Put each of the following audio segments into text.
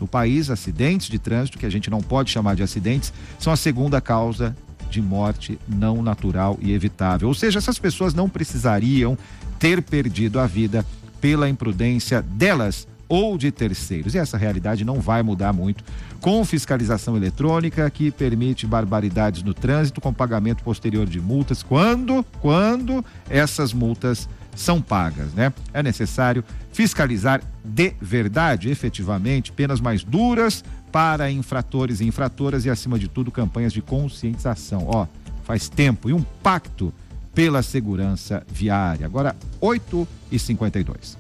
No país, acidentes de trânsito, que a gente não pode chamar de acidentes, são a segunda causa de morte não natural e evitável. Ou seja, essas pessoas não precisariam ter perdido a vida pela imprudência delas ou de terceiros. E essa realidade não vai mudar muito com fiscalização eletrônica que permite barbaridades no trânsito com pagamento posterior de multas quando essas multas são pagas, né? É necessário fiscalizar de verdade, efetivamente, penas mais duras para infratores e infratoras e, acima de tudo, campanhas de conscientização. Faz tempo e um pacto pela segurança viária. Agora, 8h52.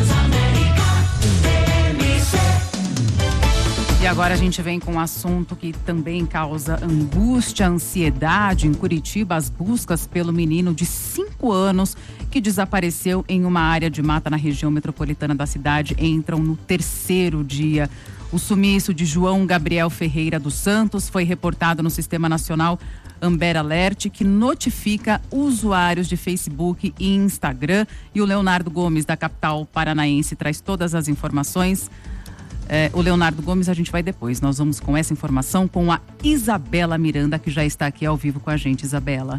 E agora a gente vem com um assunto que também causa angústia, ansiedade. Em Curitiba, as buscas pelo menino de 5 anos que desapareceu em uma área de mata na região metropolitana da cidade entram no 3º dia. O sumiço de João Gabriel Ferreira dos Santos foi reportado no Sistema Nacional Amber Alert, que notifica usuários de Facebook e Instagram. E o Leonardo Gomes, da capital paranaense, traz todas as informações. O Leonardo Gomes a gente vai depois. Nós vamos com essa informação com a Isabela Miranda, que já está aqui ao vivo com a gente. Isabela.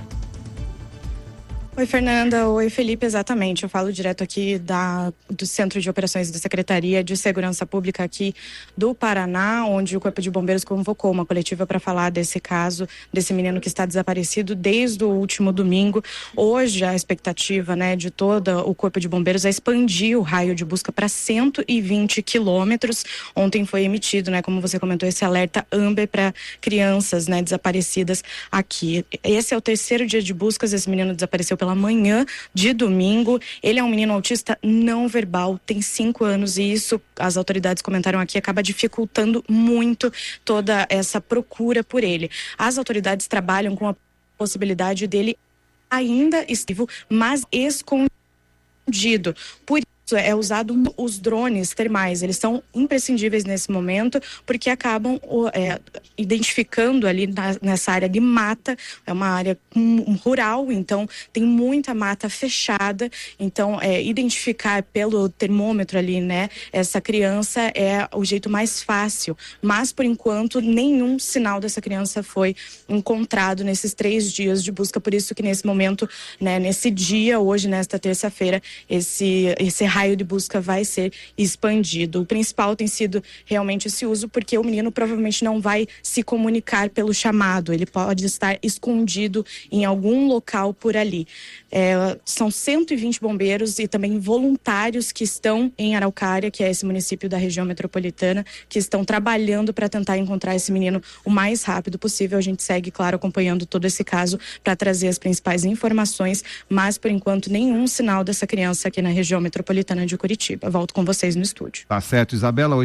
Oi, Fernanda. Oi, Felipe. Exatamente. Eu falo direto aqui do Centro de Operações da Secretaria de Segurança Pública aqui do Paraná, onde o Corpo de Bombeiros convocou uma coletiva para falar desse caso, desse menino que está desaparecido desde o último domingo. Hoje, a expectativa, de todo o Corpo de Bombeiros é expandir o raio de busca para 120 quilômetros. Ontem foi emitido, como você comentou, esse alerta Amber para crianças, desaparecidas aqui. Esse é o 3º dia de buscas. Esse menino desapareceu pela manhã de domingo. Ele é um menino autista não verbal, tem 5 anos, e isso, as autoridades comentaram aqui, acaba dificultando muito toda essa procura por ele. As autoridades trabalham com a possibilidade dele ainda vivo, mas escondido. Por isso é usado os drones termais. Eles são imprescindíveis nesse momento porque acabam identificando ali nessa área de mata. É uma área rural, então tem muita mata fechada. Então identificar pelo termômetro ali, essa criança é o jeito mais fácil. Mas por enquanto nenhum sinal dessa criança foi encontrado nesses 3 dias de busca. Por isso que nesse momento, nesse dia, hoje, nesta terça-feira, esse raio de busca vai ser expandido. O principal tem sido realmente esse uso, porque o menino provavelmente não vai se comunicar pelo chamado. Ele pode estar escondido em algum local por ali. São 120 bombeiros e também voluntários que estão em Araucária, que é esse município da região metropolitana, que estão trabalhando para tentar encontrar esse menino o mais rápido possível. A gente segue, claro, acompanhando todo esse caso para trazer as principais informações, mas por enquanto nenhum sinal dessa criança aqui na região metropolitana de Curitiba. Volto com vocês no estúdio. Tá certo, Isabela,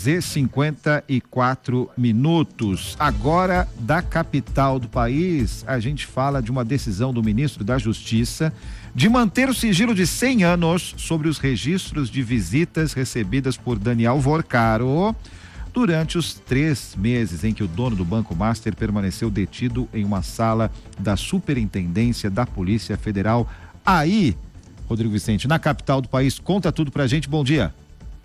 8h54. Agora, da capital do país, a gente fala de uma decisão do ministro da Justiça de manter o sigilo de 100 anos sobre os registros de visitas recebidas por Daniel Vorcaro durante os 3 meses em que o dono do Banco Master permaneceu detido em uma sala da Superintendência da Polícia Federal. Aí, Rodrigo Vicente, na capital do país, conta tudo pra gente. Bom dia.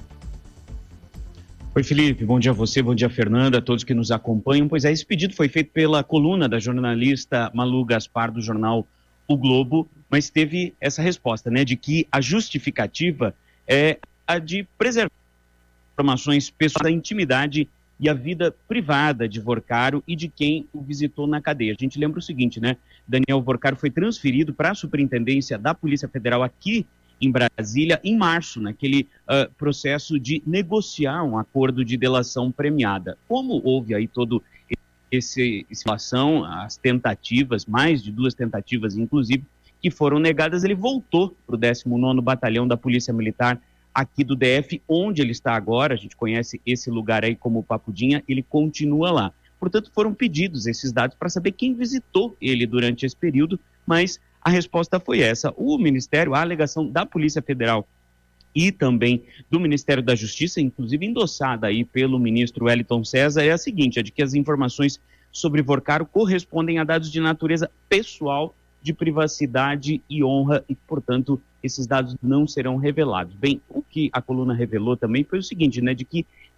Oi, Felipe, bom dia a você, bom dia, Fernanda, a todos que nos acompanham. Pois é, esse pedido foi feito pela coluna da jornalista Malu Gaspar, do jornal O Globo, mas teve essa resposta, de que a justificativa é a de preservar informações pessoais da intimidade e a vida privada de Vorcaro e de quem o visitou na cadeia. A gente lembra o seguinte, Daniel Vorcaro foi transferido para a Superintendência da Polícia Federal aqui em Brasília em março, naquele processo de negociar um acordo de delação premiada. Como houve aí todo esse situação, as tentativas, mais de 2 tentativas inclusive, que foram negadas, ele voltou para o 19º Batalhão da Polícia Militar aqui do DF, onde ele está agora. A gente conhece esse lugar aí como Papudinha, ele continua lá. Portanto, foram pedidos esses dados para saber quem visitou ele durante esse período, mas a resposta foi essa. O Ministério, a alegação da Polícia Federal e também do Ministério da Justiça, inclusive endossada aí pelo ministro Wellington César, é a seguinte, de que as informações sobre Vorcaro correspondem a dados de natureza pessoal, de privacidade e honra, e, portanto, esses dados não serão revelados. Bem, o que a coluna revelou também foi o seguinte, de que